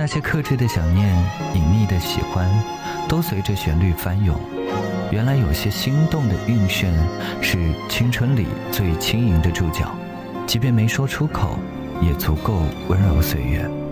那些克制的想念，隐秘的喜欢，都随着旋律翻涌。原来有些心动的晕眩，是青春里最轻盈的注脚，即便没说出口，也足够温柔岁月。